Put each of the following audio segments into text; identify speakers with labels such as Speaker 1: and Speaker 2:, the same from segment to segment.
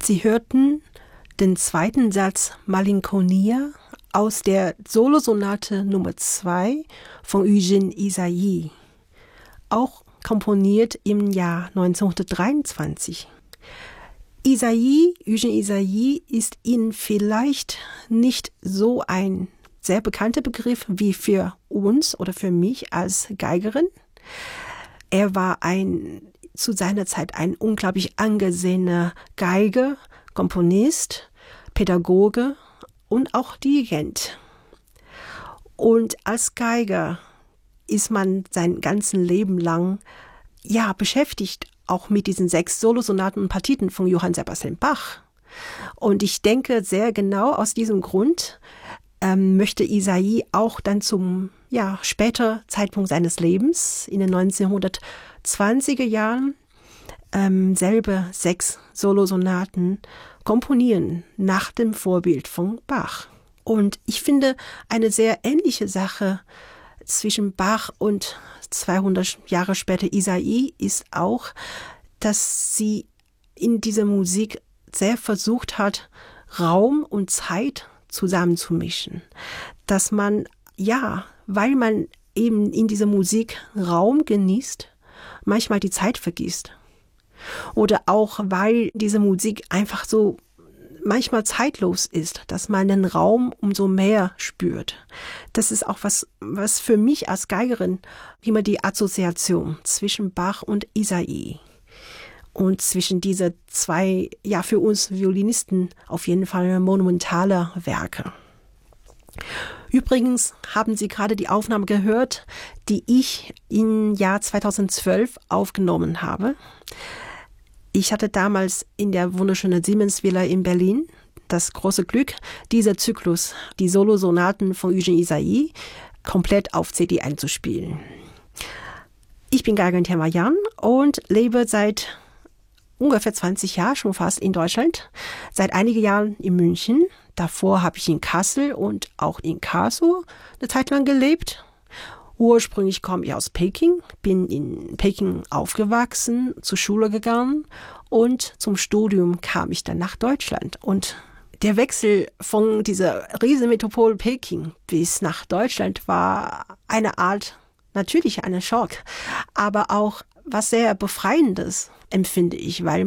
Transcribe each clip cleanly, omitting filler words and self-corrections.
Speaker 1: Sie hörten den zweiten Satz Malinconia aus der Solosonate Nummer 2 von Eugène Ysaÿe, auch komponiert im Jahr 1923. Eugène Ysaÿe ist Ihnen vielleicht nicht so ein sehr bekannter Begriff wie für uns oder für mich als Geigerin. Er war zu seiner Zeit ein unglaublich angesehener Geiger, Komponist, Pädagoge und auch Dirigent. Und als Geiger ist man sein ganzes Leben lang beschäftigt, auch mit diesen 6 Solosonaten und Partiten von Johann Sebastian Bach. Und ich denke sehr genau aus diesem Grund möchte Ysaÿe auch dann zum später Zeitpunkt seines Lebens, in den 1920er Jahren, selber 6 Solosonaten komponieren, nach dem Vorbild von Bach. Und ich finde, eine sehr ähnliche Sache zwischen Bach und 200 Jahre später Ysaÿe ist auch, dass sie in dieser Musik sehr versucht hat, Raum und Zeit zusammenzumischen. Dass man, weil man eben in dieser Musik Raum genießt, manchmal die Zeit vergisst. Oder auch, weil diese Musik einfach so manchmal zeitlos ist, dass man den Raum umso mehr spürt. Das ist auch was für mich als Geigerin immer die Assoziation zwischen Bach und Ysaÿe. Und zwischen diese 2, für uns Violinisten auf jeden Fall monumentale Werke. Übrigens haben Sie gerade die Aufnahme gehört, die ich im Jahr 2012 aufgenommen habe. Ich hatte damals in der wunderschönen Siemens-Villa in Berlin das große Glück, dieser Zyklus, die Solosonaten von Eugène Ysaÿe, komplett auf CD einzuspielen. Ich bin Geigerin Thelma Jan und lebe seit ungefähr 20 Jahren schon fast in Deutschland, seit einigen Jahren in München. Davor habe ich in Kassel und auch in Karlsruhe eine Zeit lang gelebt. Ursprünglich komme ich aus Peking, bin in Peking aufgewachsen, zur Schule gegangen und zum Studium kam ich dann nach Deutschland. Und der Wechsel von dieser Riesenmetropole Peking bis nach Deutschland war eine Art, natürlich ein Schock, aber auch was sehr Befreiendes, empfinde ich, weil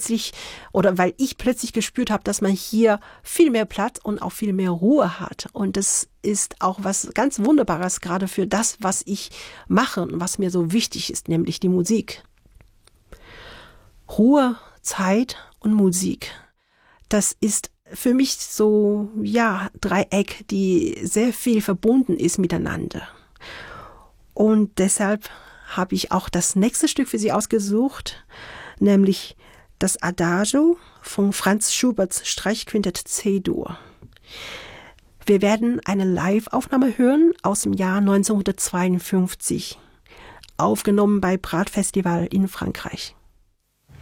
Speaker 1: ich plötzlich gespürt habe, dass man hier viel mehr Platz und auch viel mehr Ruhe hat. Und das ist auch was ganz Wunderbares, gerade für das, was ich mache und was mir so wichtig ist, nämlich die Musik. Ruhe, Zeit und Musik. Das ist für mich so, Dreieck, die sehr viel verbunden ist miteinander. Und deshalb habe ich auch das nächste Stück für Sie ausgesucht, nämlich das Adagio von Franz Schuberts Streichquintett C-Dur. Wir werden eine Live-Aufnahme hören aus dem Jahr 1952, aufgenommen bei Prat Festival in Frankreich.